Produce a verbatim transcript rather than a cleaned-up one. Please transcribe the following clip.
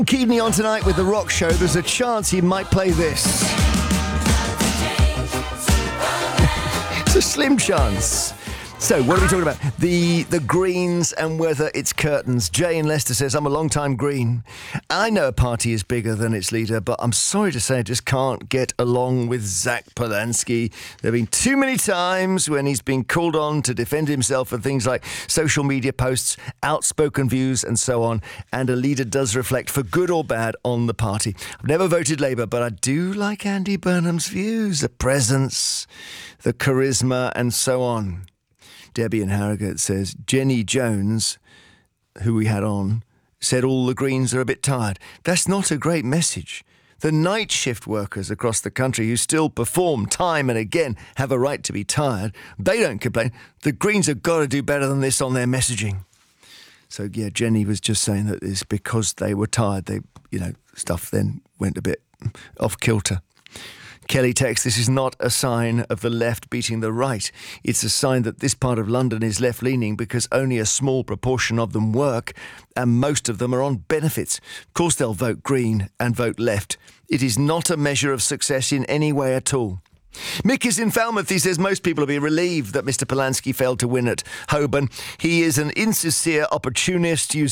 Keep me on tonight with The Rock Show. There's a chance he might play this. It's a slim chance. So, what are we talking about? The the Greens and whether it's curtains. Jay in Leicester says, I'm a long-time Green. I know a party is bigger than its leader, but I'm sorry to say I just can't get along with Zach Polanski. There have been too many times when he's been called on to defend himself for things like social media posts, outspoken views, and so on. And a leader does reflect, for good or bad, on the party. I've never voted Labour, but I do like Andy Burnham's views, the presence, the charisma, and so on. Debbie in Harrogate says, Jenny Jones, who we had on, said all the Greens are a bit tired. That's not a great message. The night shift workers across the country who still perform time and again have a right to be tired. They don't complain. The Greens have got to do better than this on their messaging. So, yeah, Jenny was just saying that it's because they were tired. They, you know, stuff then went a bit off kilter. Kelly texts, this is not a sign of the left beating the right. It's a sign that this part of London is left-leaning because only a small proportion of them work and most of them are on benefits. Of course they'll vote Green and vote left. It is not a measure of success in any way at all. Mick is in Falmouth. He says most people will be relieved that Mister Polanski failed to win at Holborn. He is an insincere opportunist using